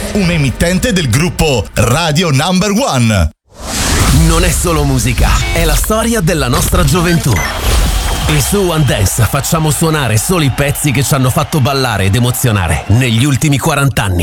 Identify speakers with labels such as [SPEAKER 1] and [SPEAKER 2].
[SPEAKER 1] un'emittente del gruppo Radio Number One.
[SPEAKER 2] Non è solo musica, è la storia della nostra gioventù. E su One Dance facciamo suonare solo i pezzi che ci hanno fatto ballare ed emozionare negli ultimi 40 anni.